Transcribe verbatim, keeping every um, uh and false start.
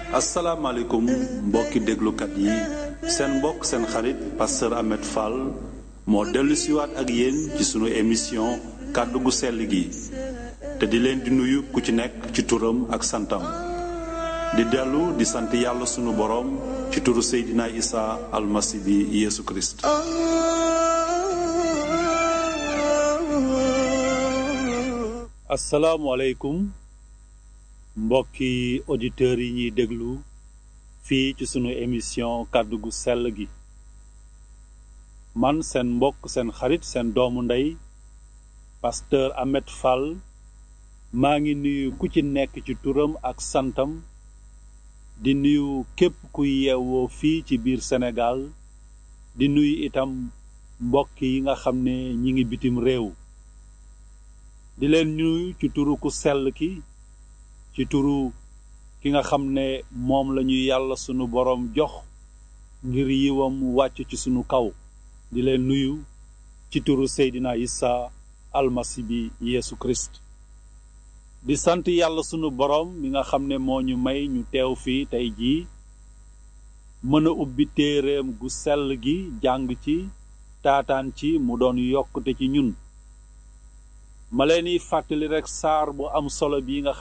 asalaamaaleykum mbokki déglukat yi seen mbokk seen xarit pasteur Ahmed Fall moo dellu siwaat ak yéen ci sunu émission kàddu gu sell gi te di leen di nuyu ku ci nekk ci turam ak santam di dellu di sant yàlla sunu boroom ci turu Seydina Isa almasi bi Yeesu Kirist asalaamualeykum mbokki auditeurs yi ñuy déglu fii ci sunu émission kàddu gu sell gi man seen mbokk seen xarit seen doomu ndey pasteur Ahmed Fall maa ngi nuyu ku ci nekk ci turam ak santam di nuyu képp kuy yeewoo fii ci biir Sénégal di nuyu itam mbokk yi nga xam ne ñi ngi bitim réew di leen nuyu ci turu ku sell ki ci turu ki nga xam ne moom lañu yàlla sunu boroom jox ngir yiwam wàcc ci sunu kaw di leen nuyu ci turu Seydina Isa almasi bi Yeesu Kirist di sant yàlla sunu boroom mi nga xam ne moo ñu may ñu teew fii tey jii mën a ubbi téereem gu sell gi jàng ci taataan ci mu doon yokkute ci ñun ma leen di fàttali rekk saar bu am solo bi nga